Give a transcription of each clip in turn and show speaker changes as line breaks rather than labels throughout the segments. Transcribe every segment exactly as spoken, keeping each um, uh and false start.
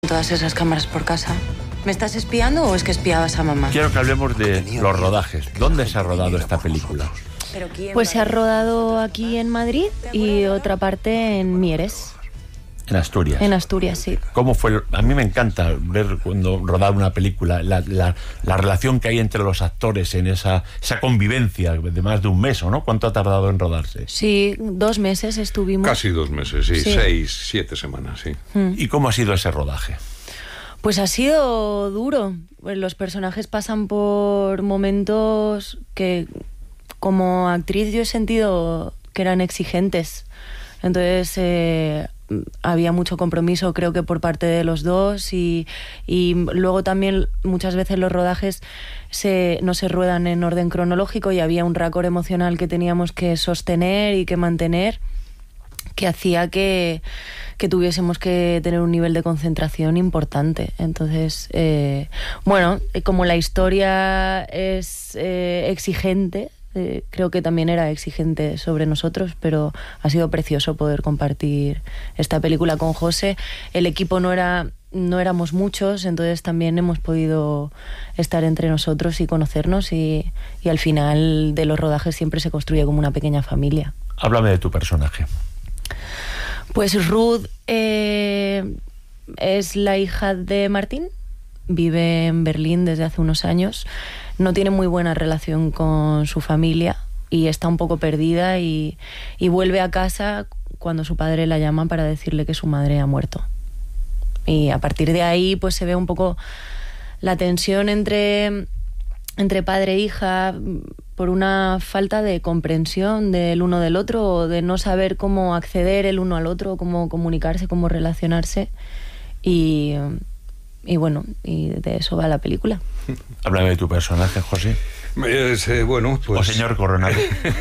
Todas esas cámaras por casa. ¿Me estás espiando o es que espiabas a mamá?
Quiero que hablemos de los rodajes. ¿Dónde se ha rodado esta película?
Pues se ha rodado aquí en Madrid y otra parte en Mieres.
En Asturias.
En Asturias, sí.
¿Cómo fue? A mí me encanta ver cuando rodar una película, la, la, la relación que hay entre los actores en esa, esa convivencia de más de un mes, ¿o no? ¿Cuánto ha tardado en rodarse?
Sí, dos meses estuvimos.
Casi dos meses, sí, sí. Seis, siete semanas, sí.
Mm.
¿Y cómo ha sido ese rodaje?
Pues ha sido duro. Los personajes pasan por momentos que, como actriz, yo he sentido que eran exigentes. Entonces, eh, había mucho compromiso, creo que por parte de los dos, y, y luego también muchas veces los rodajes se, no se ruedan en orden cronológico y había un récord emocional que teníamos que sostener y que mantener, que hacía que, que tuviésemos que tener un nivel de concentración importante. Entonces, eh, bueno, como la historia es eh, exigente, eh, creo que también era exigente sobre nosotros, pero ha sido precioso poder compartir esta película con José. El equipo no era... no éramos muchos, entonces también hemos podido estar entre nosotros y conocernos, y, y al final de los rodajes siempre se construye como una pequeña familia.
Háblame de tu personaje.
Pues Ruth eh, es la hija de Martín, vive en Berlín desde hace unos años, no tiene muy buena relación con su familia y está un poco perdida, y, y vuelve a casa cuando su padre la llama para decirle que su madre ha muerto. Y a partir de ahí pues se ve un poco la tensión entre, entre padre e hija, por una falta de comprensión del uno del otro, o de no saber cómo acceder el uno al otro, cómo comunicarse, cómo relacionarse. Y, y bueno, y de eso va la película.
Háblame de tu personaje, José.
Es, eh, bueno, pues...
O señor Coronado.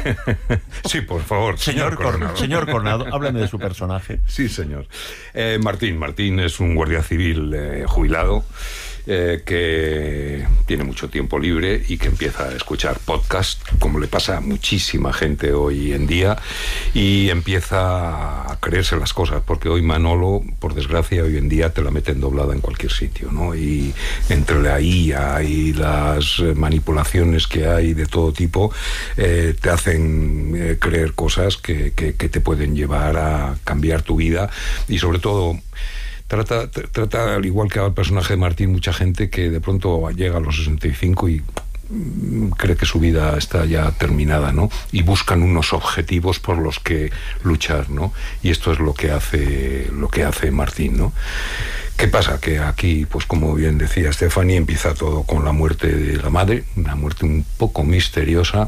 Sí, por favor.
Señor, señor Coronado. Señor Coronado, háblame de su personaje.
Sí, señor. Eh, Martín. Martín es un guardia civil eh, jubilado, eh, que tiene mucho tiempo libre y que empieza a escuchar podcast, como le pasa a muchísima gente hoy en día, y empieza a creerse las cosas, porque hoy Manolo, por desgracia, hoy en día te la meten doblada en cualquier sitio, ¿no? Y entre la I A y las manipulaciones que hay de todo tipo, eh, te hacen eh, creer cosas que, que, que te pueden llevar a cambiar tu vida. Y sobre todo trata, trata al igual que al personaje de Martín, mucha gente que de pronto llega a los sesenta y cinco y cree que su vida está ya terminada, ¿no? Y buscan unos objetivos por los que luchar, ¿no? Y esto es lo que hace lo que hace Martín, ¿no? ¿Qué pasa? Que aquí, pues como bien decía Stephanie, empieza todo con la muerte de la madre, una muerte un poco misteriosa,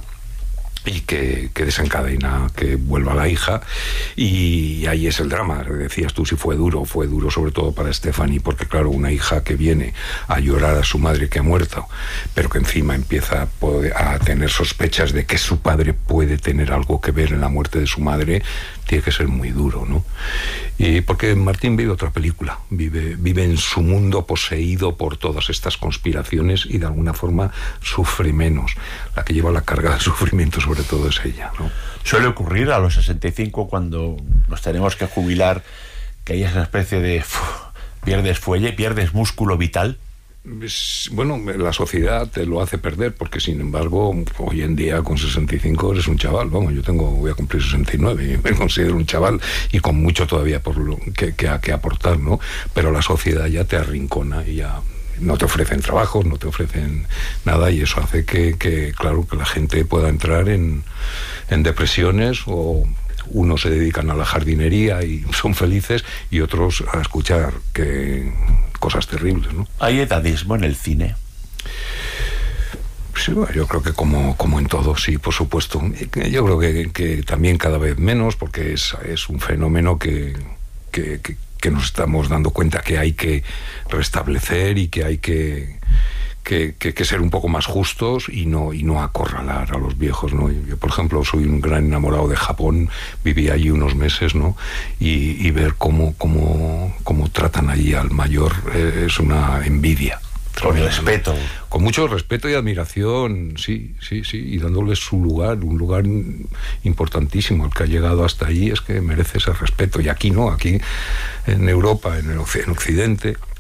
y que, que desencadena que vuelva la hija, y ahí es el drama. Decías tú si fue duro. Fue duro sobre todo para Stephanie, porque claro, una hija que viene a llorar a su madre que ha muerto, pero que encima empieza a, poder, a tener sospechas de que su padre puede tener algo que ver en la muerte de su madre, tiene que ser muy duro, ¿no? Y porque Martín vive otra película, vive, vive en su mundo poseído por todas estas conspiraciones, y de alguna forma sufre menos. La que lleva la carga de sufrimiento sobre todo es ella, ¿no?
Suele ocurrir a los sesenta y cinco, cuando nos tenemos que jubilar, que hay esa especie de uf, pierdes fuelle, pierdes músculo vital.
Bueno, la sociedad te lo hace perder, porque sin embargo hoy en día con sesenta y cinco eres un chaval. Vamos, yo tengo voy a cumplir sesenta y nueve y me considero un chaval, y con mucho todavía por lo que, que, que aportar, ¿no? Pero la sociedad ya te arrincona y ya no te ofrecen trabajos, no te ofrecen nada, y eso hace que, que claro, que la gente pueda entrar en, en depresiones, o unos se dedican a la jardinería y son felices, y otros a escuchar que cosas terribles, ¿no?
¿Hay edadismo en el cine?
Sí, bueno, yo creo que como, como en todo, sí, por supuesto. Yo creo que, que también cada vez menos, porque es, es un fenómeno que, que, que, que nos estamos dando cuenta que hay que restablecer, y que hay que... Que, que, que ser un poco más justos y no, y no acorralar a los viejos, ¿no? Yo, por ejemplo, soy un gran enamorado de Japón, viví allí unos meses, ¿no? Y, y ver cómo, cómo, cómo tratan allí al mayor eh, es una envidia.
Con respeto.
Con mucho respeto y admiración, sí, sí, sí, y dándoles su lugar, un lugar importantísimo. El que ha llegado hasta allí es que merece ese respeto, y aquí no, aquí en Europa, en el en Occidente...